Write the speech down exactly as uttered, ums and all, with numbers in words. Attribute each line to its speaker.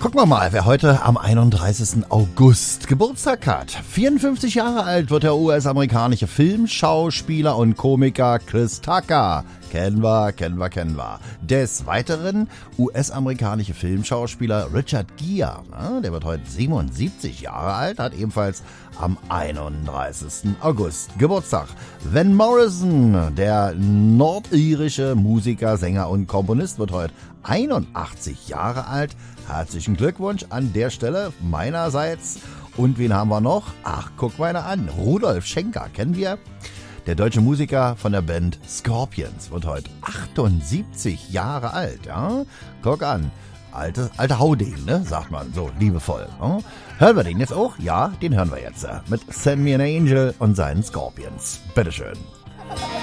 Speaker 1: Gucken wir mal, wer heute am einunddreißigsten August Geburtstag hat. vierundfünfzig Jahre alt wird der U S-amerikanische Filmschauspieler und Komiker Chris Tucker. Kennen wir, kennen wir, kennen wir. Des Weiteren U S-amerikanische Filmschauspieler Richard Gere. Ne? Der wird heute siebenundsiebzig Jahre alt, hat ebenfalls am einunddreißigsten August Geburtstag. Van Morrison, der nordirische Musiker, Sänger und Komponist, wird heute einundachtzig Jahre alt. Herzlichen Glückwunsch an der Stelle meinerseits. Und wen haben wir noch? Ach, guck mal einer an. Rudolf Schenker, kennen wir? Der deutsche Musiker von der Band Scorpions wird heute achtundsiebzig Jahre alt. Ja? Guck an. Alte, alte Haudegen, ne? Sagt man so liebevoll. Ja? Hören wir den jetzt auch? Ja, den hören wir jetzt. Mit Send Me an Angel und seinen Scorpions. Bitteschön.